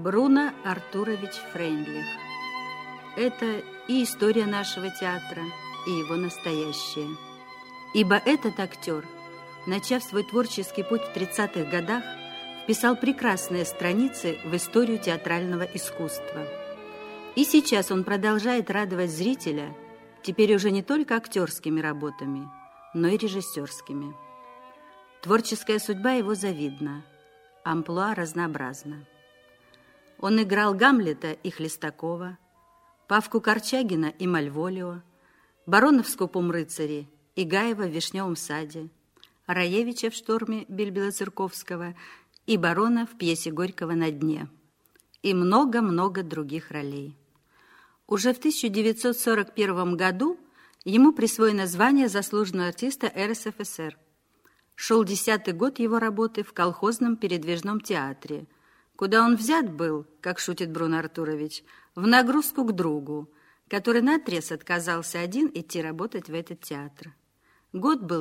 Бруно Артурович Фрейндлих. Это и история нашего театра, и его настоящее. Ибо этот актер, начав свой творческий путь в 30-х годах, вписал прекрасные страницы в историю театрального искусства. И сейчас он продолжает радовать зрителя, теперь уже не только актерскими работами, но и режиссерскими. Творческая судьба его завидна, амплуа разнообразна. Он играл Гамлета и Хлестакова, Павку Корчагина и Мальволио, барона в «Скупом рыцаре» и Гаева в «Вишневом саде», Раевича в «Шторме» Бельбела-Церковского и барона в пьесе Горького «На дне» и много-много других ролей. Уже в 1941 году ему присвоено звание заслуженного артиста РСФСР. Шел 10-й год его работы в колхозном передвижном театре, куда он взят был, как шутит Бруно Артурович, в нагрузку к другу, который наотрез отказался один идти работать в этот театр. Год был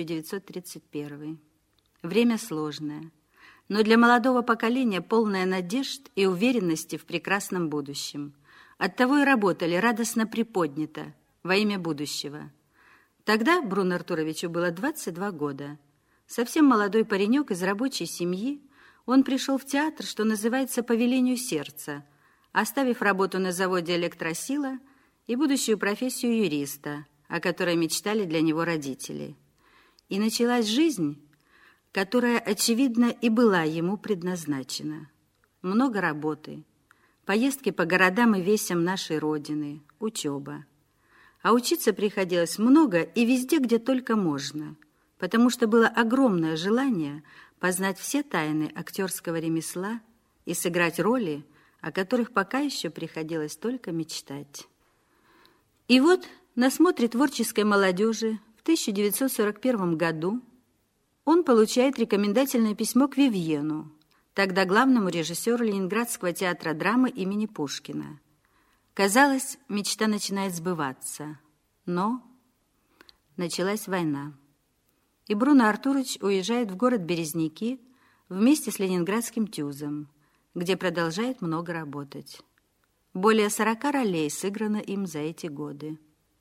1931. Время сложное, но для молодого поколения полное надежд и уверенности в прекрасном будущем. Оттого и работали радостно приподнято во имя будущего. Тогда Бруно Артуровичу было 22 года. Совсем молодой паренек из рабочей семьи, он пришел в театр, что называется, по велению сердца, оставив работу на заводе «Электросила» и будущую профессию юриста, о которой мечтали для него родители. И началась жизнь, которая, очевидно, и была ему предназначена. Много работы, поездки по городам и весям нашей Родины, учеба. А учиться приходилось много и везде, где только можно, потому что было огромное желание познать все тайны актерского ремесла и сыграть роли, о которых пока еще приходилось только мечтать. И вот на смотре творческой молодежи в 1941 году он получает рекомендательное письмо к Вивьену, тогда главному режиссеру Ленинградского театра драмы имени Пушкина. Казалось, мечта начинает сбываться, но началась война. И Бруно Артурович уезжает в город Березники вместе с ленинградским ТЮЗом, где продолжает много работать. Более 40 ролей сыграно им за эти годы.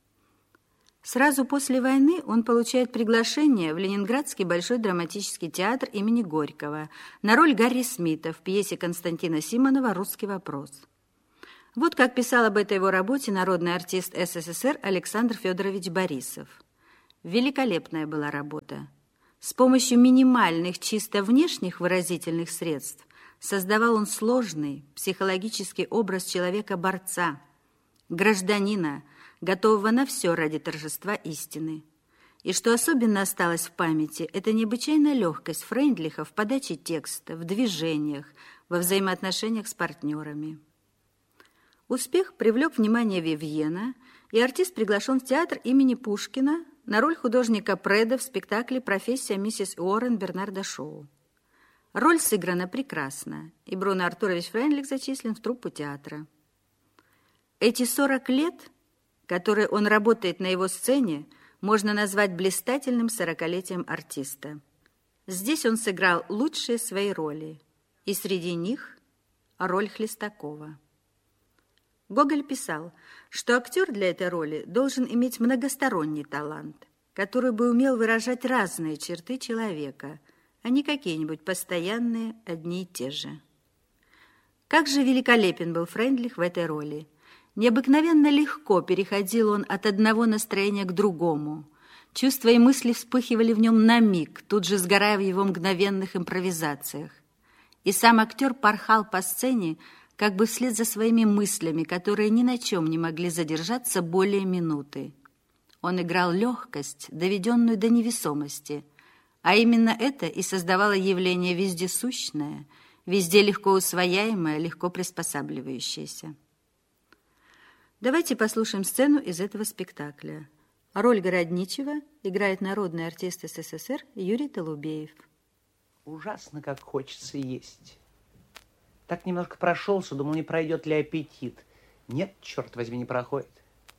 Сразу после войны он получает приглашение в Ленинградский Большой драматический театр имени Горького на роль Гарри Смита в пьесе Константина Симонова «Русский вопрос». Вот как писал об этой его работе народный артист СССР Александр Федорович Борисов. Великолепная была работа. С помощью минимальных, чисто внешних выразительных средств создавал он сложный психологический образ человека-борца, гражданина, готового на все ради торжества истины. И что особенно осталось в памяти, это необычайная легкость Фрейндлиха в подаче текста, в движениях, во взаимоотношениях с партнерами. Успех привлек внимание Вивьена, и артист приглашен в театр имени Пушкина на роль художника Преда в спектакле «Профессия миссис Уоррен» Бернарда Шоу. Роль сыграна прекрасно, и Бруно Артурович Фрейндлих зачислен в труппу театра. Эти 40 лет, которые он работает на его сцене, можно назвать блистательным 40-летием артиста. Здесь он сыграл лучшие свои роли, и среди них роль Хлестакова. Гоголь писал, что актер для этой роли должен иметь многосторонний талант, который бы умел выражать разные черты человека, а не какие-нибудь постоянные, одни и те же. Как же великолепен был Фрейндлих в этой роли! Необыкновенно легко переходил он от одного настроения к другому. Чувства и мысли вспыхивали в нем на миг, тут же сгорая в его мгновенных импровизациях. И сам актер порхал по сцене, как бы вслед за своими мыслями, которые ни на чем не могли задержаться более минуты. Он играл легкость, доведенную до невесомости, а именно это и создавало явление вездесущное, везде легко усвояемое, легко приспосабливающееся. Давайте послушаем сцену из этого спектакля. Роль Городничего играет народный артист СССР Юрий Толубеев. Ужасно, как хочется есть. Так немножко прошелся, думал, не пройдет ли аппетит. Нет, черт возьми, не проходит.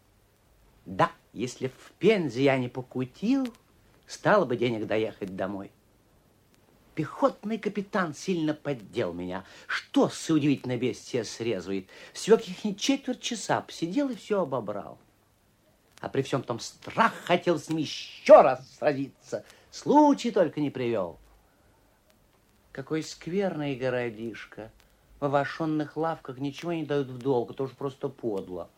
Да, если в Пензе я не покутил, стало бы денег доехать домой. Пехотный капитан сильно поддел меня. Что с удивительное бестие срезывает? Всего каких-нибудь четверть часа посидел и все обобрал. А при всем том страх хотел с ним еще раз сразиться. Случай только не привел. Какой скверный городишко. В овощенных лавках ничего не дают в долг, это уж просто подло.